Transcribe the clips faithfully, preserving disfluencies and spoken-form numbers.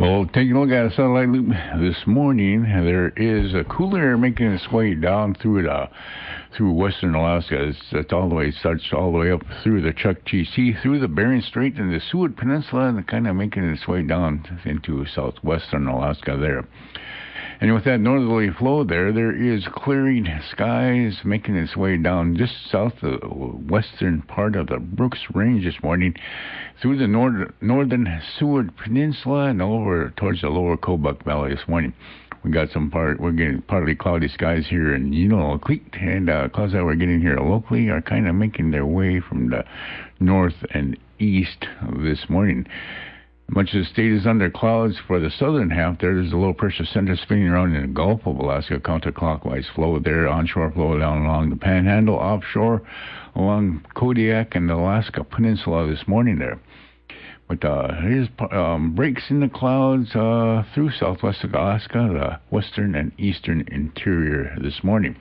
Well, taking a look at a satellite loop this morning, there is a cooler air making its way down through the through western Alaska. It's, it's all the way starts all the way up through the Chukchi Sea, through the Bering Strait and the Seward Peninsula, and kind of making its way down into southwestern Alaska there. And with that northerly flow there, there is clearing skies making its way down just south of the western part of the Brooks Range this morning, through the nord- northern Seward Peninsula and over towards the lower Kobuk Valley this morning. We got some part, we're getting partly cloudy skies here in Unalakleet, and uh, clouds that we're getting here locally are kind of making their way from the north and east this morning. Much of the state is under clouds. For the southern half, there's a low pressure center spinning around in the Gulf of Alaska, counterclockwise flow there, onshore flow down along the Panhandle, offshore along Kodiak and the Alaska Peninsula this morning there. But uh, there's um, breaks in the clouds uh, through southwest Alaska, the western and eastern interior this morning.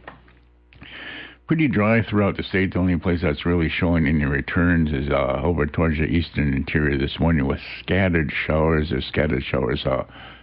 Pretty dry throughout the state. The only place that's really showing any returns is uh, over towards the eastern interior this morning with scattered showers. There's scattered showers uh,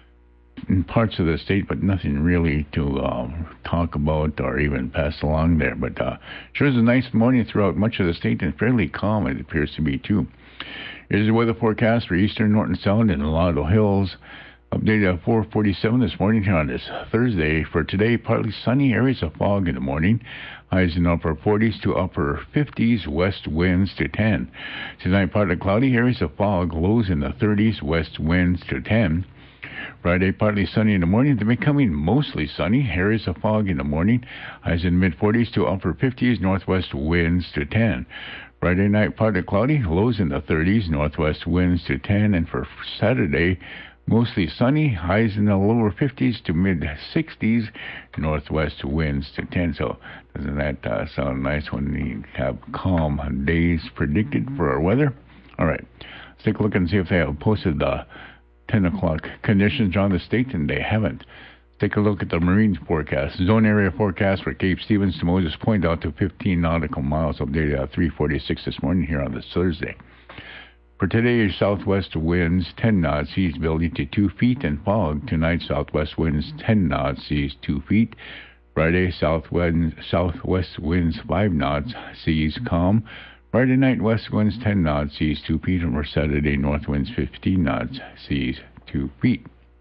in parts of the state, but nothing really to uh, talk about or even pass along there. But uh, sure is a nice morning throughout much of the state and fairly calm, it appears to be, too. Here's the weather forecast for eastern Norton Sound and the Lotto Hills. Updated at four forty-seven this morning here on this Thursday. For today, partly sunny, areas of fog in the morning. Highs in upper forties to upper fifties, west winds to ten. Tonight, partly cloudy, areas of fog, lows in the thirties, west winds to ten. Friday, partly sunny in the morning, then becoming mostly sunny, areas of fog in the morning. Highs in mid-forties to upper fifties, northwest winds to ten. Friday night, partly cloudy, lows in the thirties, northwest winds to ten. And for Saturday, mostly sunny, highs in the lower fifties to mid-sixties, northwest winds to ten. So doesn't that uh, sound nice when we have calm days predicted for our weather? All right, let's take a look and see if they have posted the ten o'clock conditions on the state, and they haven't. Take a look at the marine forecast. Zone area forecast for Cape Stevens to Moses Point out to fifteen nautical miles, updated at three forty-six this morning here on this Thursday. For today, southwest winds ten knots, seas building to two feet, and fog. Tonight, southwest winds ten knots, seas two feet. Friday, south winds, southwest winds five knots, seas calm. Friday night, west winds ten knots, seas two feet. And for Saturday, north winds fifteen knots, seas two feet.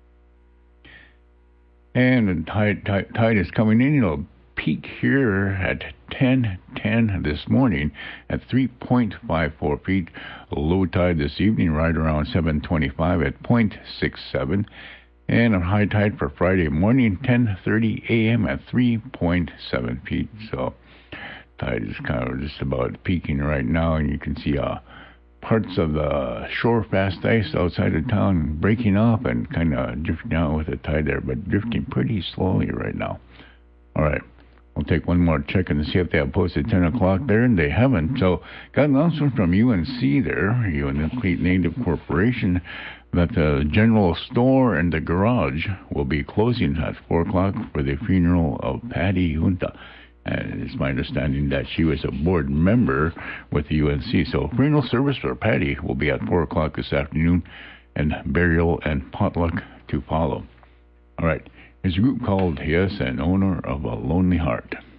And the tide, tide, tide is coming in. It'll peak here at ten ten this morning at three point five four feet. Low tide this evening right around seven twenty-five at zero point six seven. And a high tide for Friday morning, ten thirty a.m. at three point seven feet. So tide is kind of just about peaking right now, and you can see uh, parts of the shore fast ice outside of town breaking off and kind of drifting down with the tide there, but drifting pretty slowly right now. All right. We'll take one more check and see if they have posted ten o'clock there, and they haven't. So, got an announcement from U N C there, Unalakleet Native Corporation, that the general store and the garage will be closing at four o'clock for the funeral of Patty Junta. And it's my understanding that she was a board member with the U N C. So, funeral service for Patty will be at four o'clock this afternoon, and burial and potluck to follow. All right. There's a group called Yes, an Owner of a Lonely Heart.